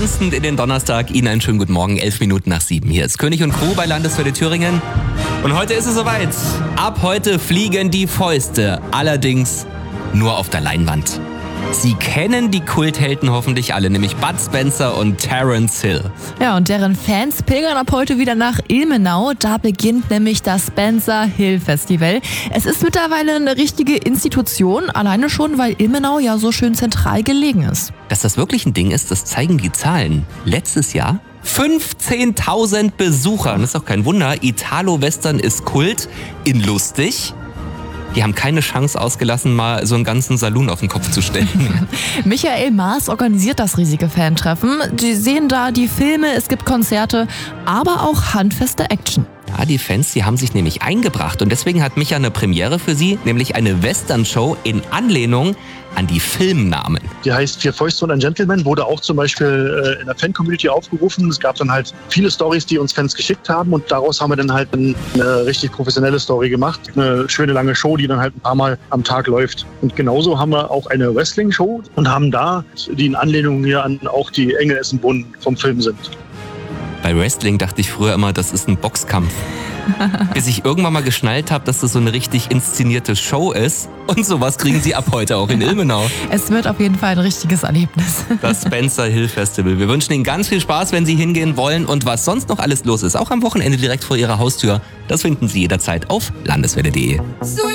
tanzend in den Donnerstag. Ihnen einen schönen guten Morgen, 7:11. Hier ist König und Crew bei Landeswelle Thüringen. Und heute ist es soweit. Ab heute fliegen die Fäuste. Allerdings nur auf der Leinwand. Sie kennen die Kulthelden hoffentlich alle, nämlich Bud Spencer und Terence Hill. Ja, und deren Fans pilgern ab heute wieder nach Ilmenau. Da beginnt nämlich das Spencer Hill Festival. Es ist mittlerweile eine richtige Institution, alleine schon, weil Ilmenau ja so schön zentral gelegen ist. Dass das wirklich ein Ding ist, das zeigen die Zahlen. Letztes Jahr 15.000 Besucher. Und das ist auch kein Wunder. Italo-Western ist Kult in lustig. Die haben keine Chance ausgelassen, mal so einen ganzen Saloon auf den Kopf zu stellen. Michael Maas organisiert das riesige Fantreffen. Die sehen da die Filme, es gibt Konzerte, aber auch handfeste Action. Ja, die Fans, die haben sich nämlich eingebracht. Und deswegen hat Micha eine Premiere für sie, nämlich eine Western-Show in Anlehnung an die Filmnamen. Die heißt Vier Fäuste und ein Gentleman, wurde auch zum Beispiel in der Fan-Community aufgerufen. Es gab dann halt viele Stories, die uns Fans geschickt haben und daraus haben wir dann halt eine richtig professionelle Story gemacht. Eine schöne lange Show, die dann halt ein paar Mal am Tag läuft. Und genauso haben wir auch eine Wrestling-Show und haben da, die in Anlehnung hier an auch die Engel essen Bohnen vom Film sind. Bei Wrestling dachte ich früher immer, das ist ein Boxkampf. Bis ich irgendwann mal geschnallt habe, dass das so eine richtig inszenierte Show ist. Und sowas kriegen sie ab heute auch in Ilmenau. Es wird auf jeden Fall ein richtiges Erlebnis. Das Spencer Hill Festival. Wir wünschen Ihnen ganz viel Spaß, wenn Sie hingehen wollen. Und was sonst noch alles los ist, auch am Wochenende direkt vor Ihrer Haustür, das finden Sie jederzeit auf landeswelle.de.